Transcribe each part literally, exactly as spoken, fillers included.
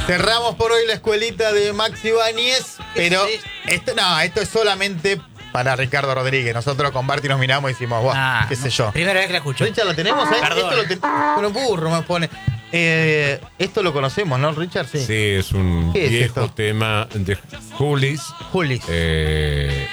Cerramos por hoy la escuelita de Maxi Ibáñez, pero esto, no, esto es solamente para Ricardo Rodríguez. Nosotros con Barty nos miramos y decimos, guau, Ah, qué sé yo. Primera vez que la escucho. Richard, ¿lo tenemos? ¿Eh? Perdón. Esto lo ten... Bueno, burro me pone. Eh, esto lo conocemos, ¿no, Richard? Sí. Sí, es un ¿Qué es viejo esto? tema de Julis. Juli. Eh,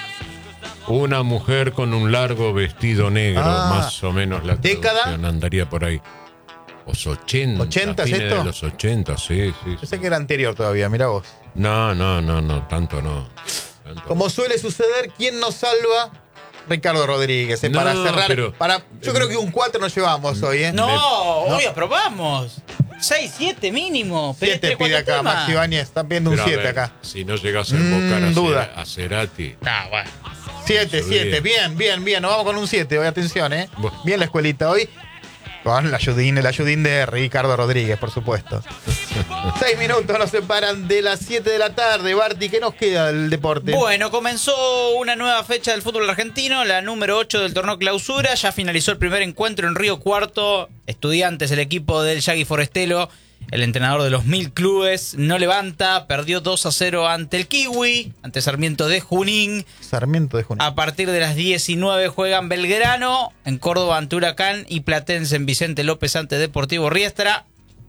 una mujer con un largo vestido negro, Ah. más o menos la ¿Década? traducción andaría por ahí. Los ochenta. ¿ochenta es fines esto? de los ochenta, sí, sí. Yo sí. sé que era anterior todavía, mirá vos. No, no, no, no, tanto no. Tanto Como suele suceder, ¿quién nos salva? Ricardo Rodríguez. eh, No, para cerrar. pero- para, yo creo que un cuatro nos llevamos hoy, ¿eh? No, Me- hoy aprobamos. seis, siete mínimo. Pedí siete tres, pide cuatro acá, temas. Maxi Ibáñez. Están pidiendo un Pero a siete ver, acá. Si no llegas a Mm, invocar a, duda. Cer- a Cerati. Ah, bueno. siete, Subí. siete. Bien, bien, bien. Nos vamos con un siete. Hoy, atención, ¿eh? Bueno. Bien la escuelita hoy. Con la ayudín, el ayudín de Ricardo Rodríguez, por supuesto. Seis minutos nos separan de las siete de la tarde. Barty, ¿qué nos queda del deporte? Bueno, comenzó una nueva fecha del fútbol argentino, la número ocho del torneo Clausura. Ya finalizó el primer encuentro en Río Cuarto. Estudiantes, el equipo del Yagui Forestelo, el entrenador de los mil clubes, no levanta. Perdió dos a cero ante el Kiwi, ante Sarmiento de Junín. Sarmiento de Junín. A partir de las diecinueve juegan Belgrano, en Córdoba ante Huracán y Platense en Vicente López ante Deportivo Riestra.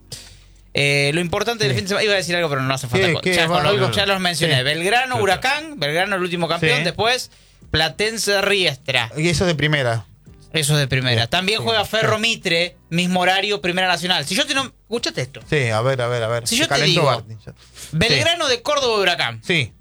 Eh, lo importante del Sí. fin de semana, iba a decir algo pero no hace falta. ¿Qué? co- ¿Qué? Ya, ¿Va- con lo- algo? ya los mencioné. Sí. Belgrano, Huracán, Belgrano el último campeón, Sí. después Platense Riestra. Y eso es de primera. Eso es de primera. Sí. También Sí. juega Ferro Sí. Mitre, mismo horario, Primera Nacional. Si yo te no... Escuchate esto. Sí, a ver, a ver, a ver. Si Se yo te calentó digo, Barty ya. Belgrano de Córdoba Huracán, Sí,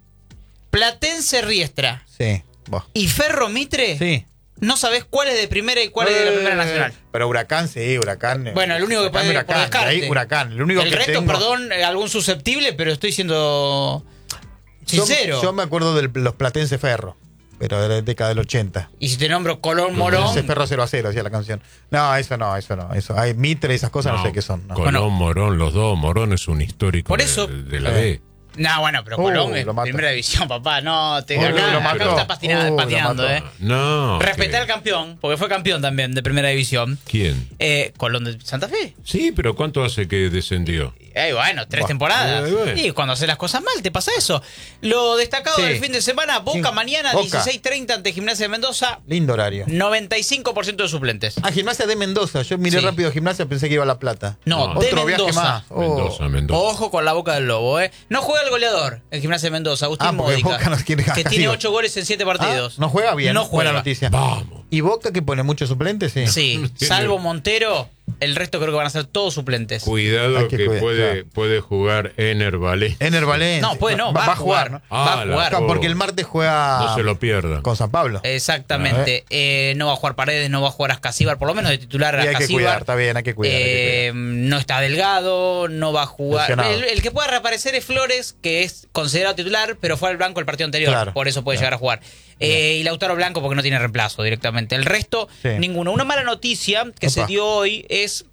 Platense Riestra sí. Vos. y Ferro Mitre, Sí. no sabés cuál es de primera y cuál es de la Primera Eh, Nacional. Pero Huracán, sí, Huracán. eh, Bueno, el único que sacame puede por Huracán, descarte. ahí Huracán. El único el que resto, tengo- perdón, eh, algún susceptible, pero estoy siendo Yo- sincero. Yo, me acuerdo de los Platense Ferro, pero de la década del ochenta. Y si te nombro Colón Morón, Platense Ferro cero a cero, decía la canción. No, eso no, eso no. Eso. Hay Mitre y esas cosas, no, sé qué son. No. Colón, Bueno. Morón, los dos. Morón es un histórico Por de- eso- de, la Eh. B. no, bueno, pero Uh, Colón es lo mato. primera división, papá. No, te Uh, acá, lo acá mató. está patina- Uh, lo patinando, mató. eh. No. Respetá que- al campeón, porque fue campeón también de primera división. ¿Quién? Eh, Colón de Santa Fe. Sí, pero ¿cuánto hace que descendió? Eh, bueno, tres Buah. temporadas. Eh, bueno. Y cuando haces las cosas mal, te pasa eso. Lo destacado Sí. del fin de semana, Boca Sí. mañana, Boca. dieciséis treinta ante Gimnasia de Mendoza, Lindo horario. noventa y cinco por ciento de suplentes. Ah, Gimnasia de Mendoza. Yo miré Sí. rápido Gimnasia, pensé que iba a La Plata. No, No. de Otro viaje Mendoza. más. Oh. Mendoza, Mendoza. Ojo con la Boca del Lobo, ¿eh? No juega el goleador en Gimnasia de Mendoza, Agustín Ah, porque Módica, Boca no quiere que castigo. tiene ocho goles en siete partidos. Ah, no juega bien. No juega. Buena noticia. Vamos. ¿Y Boca que pone muchos suplentes? Sí. Sí, salvo Montero, el resto creo que van a ser todos suplentes. Cuidado Hay que que, cuidar, puede, claro. puede jugar Ener Valencia. Ener Valencia. No, puede no, va, a jugar. ¿no? Va a Ah, la- jugar. Claro, porque el martes juega No se lo pierdan. con San Pablo. Exactamente. Eh, no va a jugar Paredes, no va a jugar Ascasíbar, por lo menos de titular Y hay que Ascasíbar. cuidar, está bien, hay que cuidar. hay que Eh, no está Delgado, no va a jugar. Lesionado. El, el que pueda reaparecer es Flores, que es considerado titular, pero fue al blanco el partido anterior. Claro, por eso puede claro. llegar a jugar. Eh, y Lautaro Blanco porque no tiene reemplazo directamente. El resto, Sí. ninguno. Una mala noticia que Opa. se dio hoy es,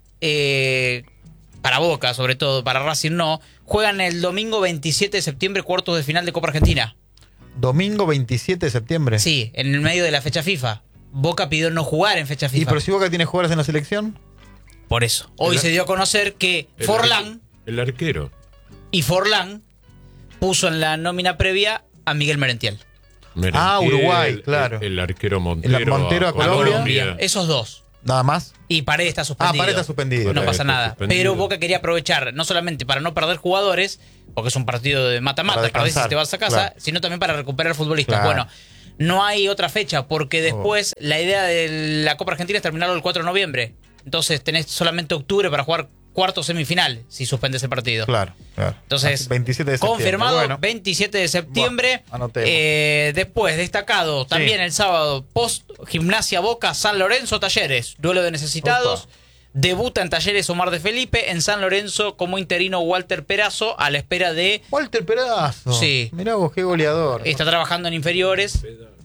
eh, para Boca sobre todo, para Racing no, juegan el domingo veintisiete de septiembre cuartos de final de Copa Argentina. cuidar. Domingo veintisiete de septiembre. Sí, en el medio de la fecha FIFA. Boca pidió no jugar en fecha ¿Y FIFA. pero si Boca tiene jugadores en la selección? Por eso. Hoy El- se dio a conocer que El Forlán arque- El arquero. y Forlán puso en la nómina previa a Miguel Merentiel. Merentiel, Ah, Uruguay, el- claro. El, arquero Montero. El Montero a A Colombia. Colombia. Esos dos. Nada más. Y Paredes está suspendido. Ah, Paredes está suspendido. No Ok, pasa está nada. suspendido. Pero Boca quería aprovechar, no solamente para no perder jugadores, porque es un partido de mata-mata, Para perdés si descansar, te vas a casa, claro. sino también para recuperar futbolistas. Claro. Bueno, no hay otra fecha, porque después la idea de la Copa Argentina es terminarlo el cuatro de noviembre. Entonces tenés solamente octubre para jugar cuarto semifinal, si suspendes el partido. Claro, claro. Entonces, veintisiete de septiembre. confirmado, Bueno. veintisiete de septiembre. Bueno, anotemos. Eh, después, destacado, también Sí. el sábado, post Gimnasia Boca, San Lorenzo, Talleres. Duelo de necesitados. Opa. Debuta en Talleres Omar de Felipe. En San Lorenzo, como interino, Walter Perazo, a la espera de... Walter Pedazo. Sí. Mirá vos, qué goleador. Está trabajando en inferiores.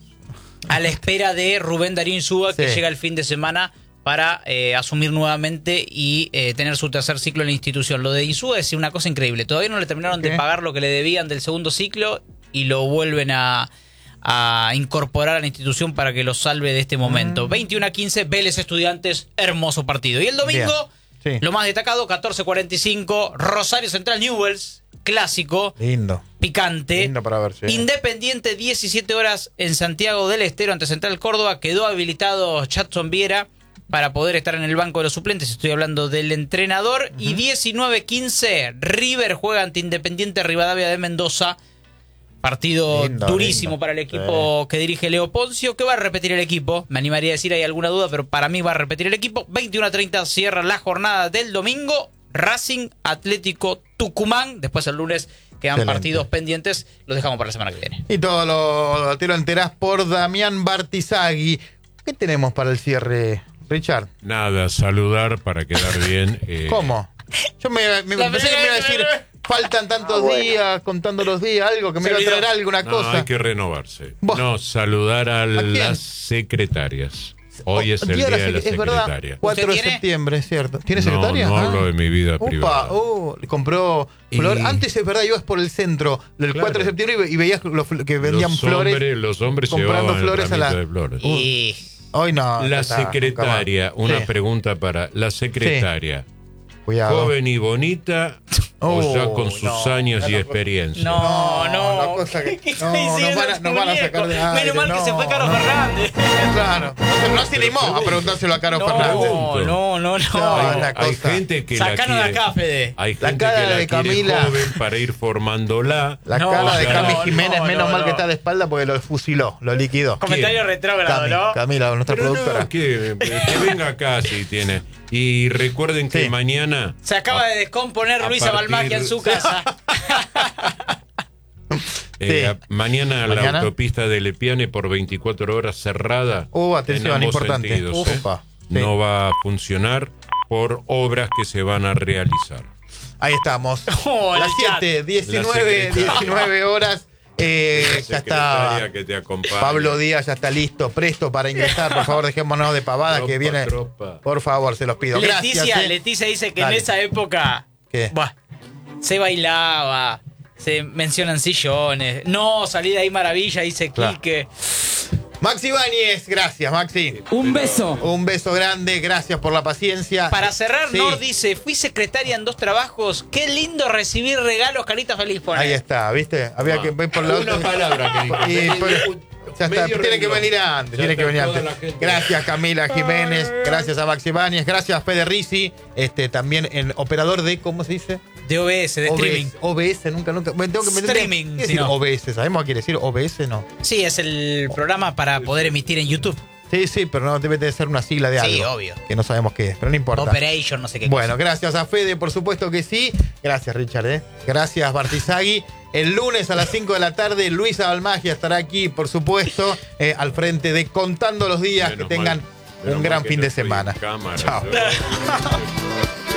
A la espera de Rubén Darío Insúa, que Sí. llega el fin de semana para eh, asumir nuevamente y eh, tener su tercer ciclo en la institución. Lo de Insúa es una cosa increíble. Todavía no le terminaron ¿Qué? de pagar lo que le debían del segundo ciclo y lo vuelven a, a incorporar a la institución para que lo salve de este momento. Mm. veintiuno a quince, Vélez Estudiantes, hermoso partido. Y el domingo, Sí. Lo más destacado, catorce cuarenta y cinco, Rosario Central Newell's, clásico, Lindo. picante. Lindo para ver, sí. Independiente, diecisiete horas en Santiago del Estero ante Central Córdoba. Quedó habilitado Jadson Viera para poder estar en el banco de los suplentes. Estoy hablando del entrenador. Uh-huh. Y diecinueve quince, River juega ante Independiente Rivadavia de Mendoza. Partido lindo, durísimo lindo. para el equipo sí. que dirige Leo Poncio. ¿Qué va a repetir el equipo? Me animaría a decir, hay alguna duda, pero para mí va a repetir el equipo. veintiuno a treinta cierra la jornada del domingo. Racing, Atlético Tucumán. Después el lunes quedan Excelente. partidos pendientes. Los dejamos para la semana que viene. Y todo lo, te lo enterás por Damián Bartizagui. ¿Qué tenemos para el cierre, Richard? Nada, saludar para quedar bien. Eh... ¿Cómo? Yo me, me pensé que me iba a decir... Faltan tantos ah, bueno. días, contando los días, algo, que me iba a traer algo, una no, cosa. Hay que renovarse. ¿Vos? No, saludar a, ¿A las secretarias. Hoy oh, es el día de la secretaria. cuatro de septiembre, es cierto. ¿Tiene no, secretaria? No, hablo ah. de mi vida Upa, privada. Oh, compró flor. Y... Antes, es verdad, ibas por el centro del claro. cuatro de septiembre y veías los, que vendían los flores. Hombres, los hombres comprando flores a la... de flores. Y... Hoy no. La está, secretaria, una sí. pregunta para la secretaria. Sí. Cuidado. Joven y bonita oh, o ya con sus no, años y experiencia. No, no. no cosa que, ¿Qué no, nos van, a, nos van a sacar de aire. Menos mal no, que se fue Caro no. Fernández. Claro. No, no se animó a preguntárselo a Caro no, Fernández. No, no, no. no. Hay, hay gente que Sacanos la de acá, Fede. Hay la gente cara que la de quiere Camila. joven para ir formándola. La no, cara de Cami no, Jiménez, no, menos no, mal no. que está de espalda porque lo fusiló, lo liquidó. Comentario retrógrado, Cami, ¿no? Camila, nuestra Pero productora. No, que, que venga acá si tiene. Y recuerden que sí. mañana... Se acaba de descomponer Luisa partir... Balmagia en su casa. eh, sí. Mañana, mañana la autopista de Lepiane por veinticuatro horas cerrada. Uh, atención, importante. Sentidos, ¿eh? sí. No va a funcionar por obras que se van a realizar. Ahí estamos. Oh, las siete, diecinueve, diecinueve horas. Eh, ya está que te Pablo Díaz, ya está listo, presto para ingresar. Por favor, dejémonos de pavada tropa, que viene. Tropa. Por favor, se los pido. Leticia, Gracias, eh. Leticia dice que Dale. en esa época ¿Qué? Buah, se bailaba, se mencionan sillones. No, salí de ahí maravilla, dice claro. Quique. Maxi Báñez, gracias, Maxi. Un beso. Un beso grande, gracias por la paciencia. Para cerrar, sí. Nor dice, fui secretaria en dos trabajos, qué lindo recibir regalos, carita feliz. Pone. Ahí está, ¿viste? Había ah, que ver por la una otra. palabra que dijo. Y, por, ya está, tiene que venir antes, tiene que venir antes. Gracias Camila Jiménez, gracias a Maxi Báñez, gracias a Fede Rizzi, este, también en operador de, ¿cómo se dice? De O B S, de O B S, streaming. O B S, nunca, nunca. Bueno, tengo que streaming. ¿Qué decir no. O B S? ¿Sabemos qué quiere decir O B S? No. Sí, es el programa para poder emitir en YouTube. Sí, sí, pero no debe de ser una sigla de algo. Sí, obvio. Que no sabemos qué es, pero no importa. Operation, no sé qué. Bueno, cosa. gracias a Fede, por supuesto que sí. Gracias, Richard, ¿eh? Gracias, Bartizagui. El lunes a las cinco de la tarde, Luisa Balmagia estará aquí, por supuesto, eh, al frente de Contando los Días. Menos que tengan mal, un gran fin de semana. Cámara, chao.